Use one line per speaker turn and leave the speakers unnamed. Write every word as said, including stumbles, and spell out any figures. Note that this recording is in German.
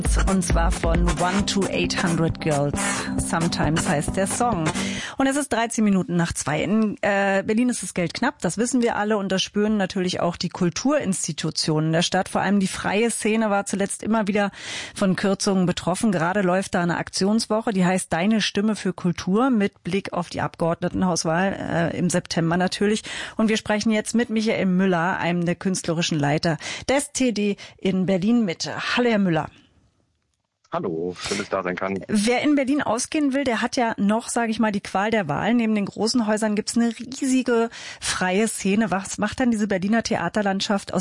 Und zwar von One to eight hundred Girls. Sometimes heißt der Song. Und es ist dreizehn Minuten nach zwei. In äh, Berlin ist das Geld knapp, das wissen wir alle. Und das spüren natürlich auch die Kulturinstitutionen der Stadt. Vor allem die freie Szene war zuletzt immer wieder von Kürzungen betroffen. Gerade läuft da eine Aktionswoche, die heißt Deine Stimme für Kultur mit Blick auf die Abgeordnetenhauswahl äh, im September natürlich. Und wir sprechen jetzt mit Michael Müller, einem der künstlerischen Leiter des T D in Berlin Mitte. Hallo, Herr Müller.
Hallo, schön, dass ich da sein kann.
Wer in Berlin ausgehen will, der hat ja noch, sage ich mal, die Qual der Wahl. Neben den großen Häusern gibt's eine riesige freie Szene. Was macht dann diese Berliner Theaterlandschaft aus